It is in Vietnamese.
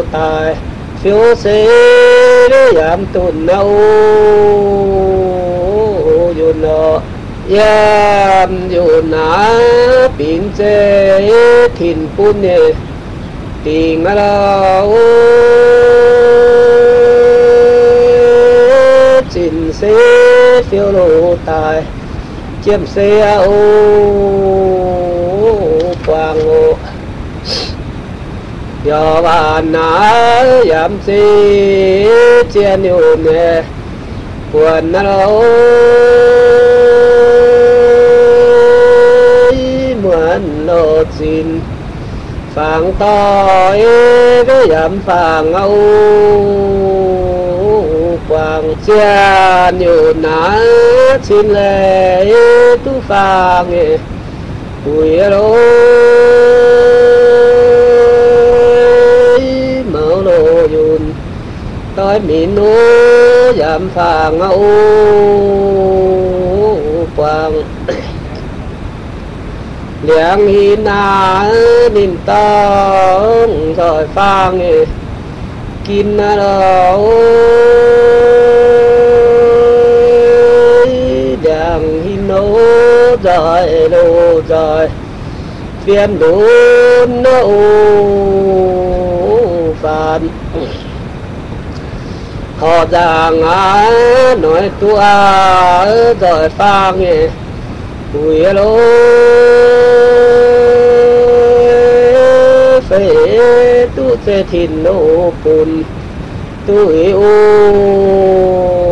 tài phiếu xế giảm tuần nâu yun nọ yam yun á bình chế thìn bún nè tình lao chín xế phiếu lô tài chiếm xe ô quang ô giờ bạn ná giảm xí chia nhiều nè quần nó muốn lộ xin phàng tỏi với giảm phàng âu quang chia nhiều ná xin lệ tu phàng bùi lô mẫu lô yun tôi mìn nô giảm phàng âu quang liang hi na nín tông rồi phàng kín đâu liang hi nô rồi lô rồi phiền đốn nô phàn họ giang á nói tua rồi phang bùi lô phê tu phê thìn nô bùn tu ô